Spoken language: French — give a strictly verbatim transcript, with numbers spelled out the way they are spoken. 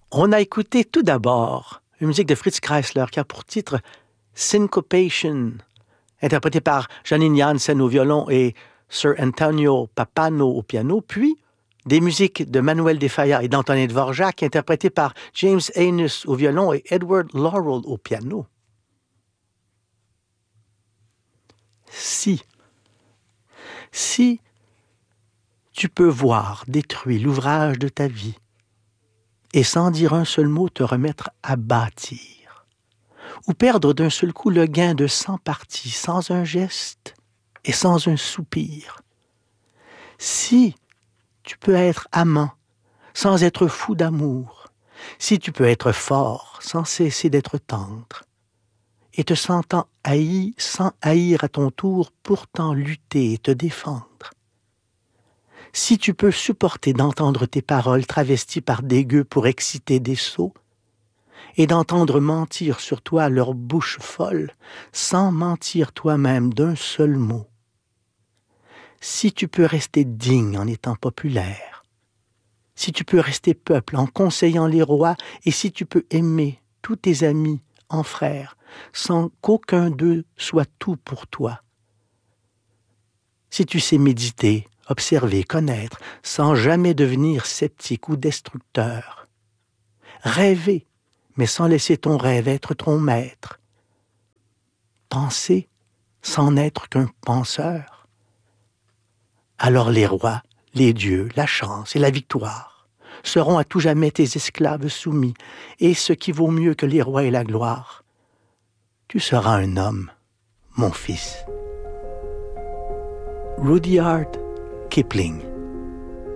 On a écouté tout d'abord une musique de Fritz Kreisler qui a pour titre Syncopation, interprétée par Janine Jansen au violon et Sir Antonio Pappano au piano, puis des musiques de Manuel de Falla et d'Antonin Dvorak, interprétées par James Anus au violon et Edward Laurel au piano. Si, si tu peux voir détruit l'ouvrage de ta vie et sans dire un seul mot te remettre à bâtir, ou perdre d'un seul coup le gain de cent parties sans un geste et sans un soupir, si tu peux être amant sans être fou d'amour, si tu peux être fort sans cesser d'être tendre, et te sentant haï sans haïr à ton tour, pourtant lutter et te défendre, si tu peux supporter d'entendre tes paroles travesties par des gueux pour exciter des sots, et d'entendre mentir sur toi leur bouche folle, sans mentir toi-même d'un seul mot, si tu peux rester digne en étant populaire, si tu peux rester peuple en conseillant les rois, et si tu peux aimer tous tes amis en frères, sans qu'aucun d'eux soit tout pour toi, si tu sais méditer, observer, connaître, sans jamais devenir sceptique ou destructeur, rêver, mais sans laisser ton rêve être ton maître, penser sans n'être qu'un penseur, alors les rois, les dieux, la chance et la victoire seront à tout jamais tes esclaves soumis, et ce qui vaut mieux que les rois et la gloire, tu seras un homme, mon fils. Rudyard Kipling.